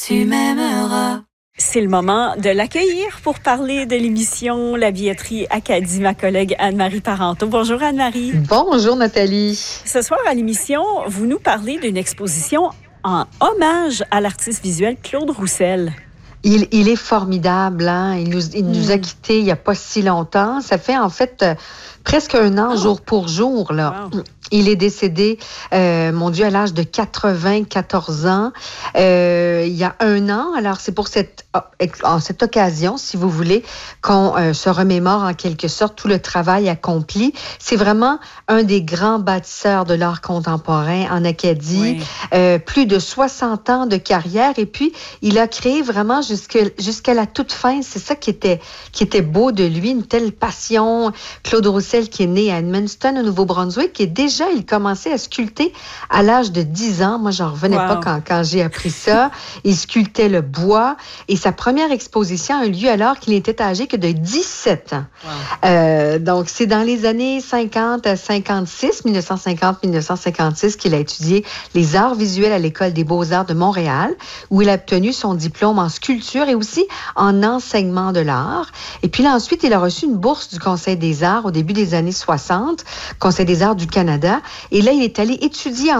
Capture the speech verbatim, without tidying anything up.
Tu m'aimeras. C'est le moment de l'accueillir pour parler de l'émission La Billetterie Acadie, ma collègue Anne-Marie Parenteau. Bonjour Anne-Marie. Bonjour Nathalie. Ce soir à l'émission, vous nous parlez d'une exposition en hommage à l'artiste visuel Claude Roussel. Il, il est formidable, hein? Il nous, il nous Mm. a quittés il n'y a pas si longtemps. Ça fait en fait euh, presque un an, Oh. jour pour jour, là. Wow. Il est décédé, euh, mon Dieu, à l'âge de quatre-vingt-quatorze ans, euh, il y a un an. Alors, c'est pour cette, en cette occasion, si vous voulez, qu'on euh, se remémore en quelque sorte tout le travail accompli. C'est vraiment un des grands bâtisseurs de l'art contemporain en Acadie. Oui. Euh, plus de soixante ans de carrière. Et puis, il a créé vraiment jusque, jusqu'à la toute fin. C'est ça qui était, qui était beau de lui, une telle passion. Claude Roussel, qui est né à Edmundston, au Nouveau-Brunswick, qui est déjà il commençait à sculpter à l'âge de dix ans. Moi, j'en revenais Wow. pas quand, quand j'ai appris ça. Il sculptait le bois. Et sa première exposition a eu lieu alors qu'il n'était âgé que de dix-sept ans. Wow. Euh, donc, c'est dans les années cinquante à cinquante-six, dix-neuf cent cinquante à dix-neuf cent cinquante-six, qu'il a étudié les arts visuels à l'École des beaux-arts de Montréal, où il a obtenu son diplôme en sculpture et aussi en enseignement de l'art. Et puis là, ensuite, il a reçu une bourse du Conseil des arts au début des années soixante, Conseil des arts du Canada. Et là, il est allé étudier en